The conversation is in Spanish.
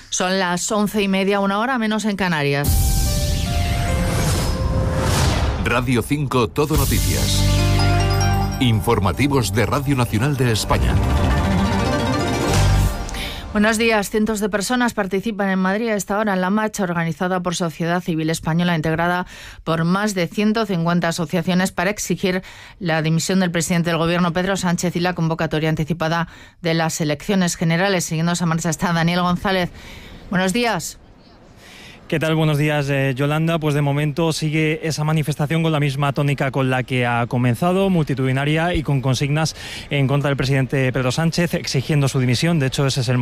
Son las 11:30, 1 hora menos en Canarias. Radio 5 Todo Noticias. Informativos de Radio Nacional de España. Buenos días. Cientos de personas participan en Madrid a esta hora en la marcha organizada por Sociedad Civil Española, integrada por más de 150 asociaciones, para exigir la dimisión del presidente del Gobierno, Pedro Sánchez, y la convocatoria anticipada de las elecciones generales. Siguiendo esa marcha está Daniel González. Buenos días. ¿Qué tal? Buenos días, Yolanda. Pues de momento sigue esa manifestación con la misma tónica con la que ha comenzado, multitudinaria y con consignas en contra del presidente Pedro Sánchez, exigiendo su dimisión. De hecho, ese es el